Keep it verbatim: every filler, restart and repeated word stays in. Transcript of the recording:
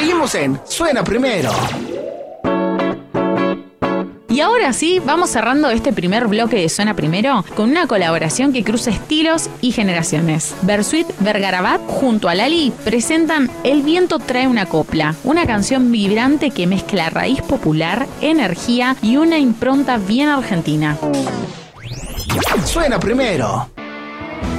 Seguimos en Suena Primero. Y ahora sí, vamos cerrando este primer bloque de Suena Primero con una colaboración que cruza estilos y generaciones. Bersuit Vergarabat junto a Lali presentan El viento trae una copla, una canción vibrante que mezcla raíz popular, energía y una impronta bien argentina. Suena Primero.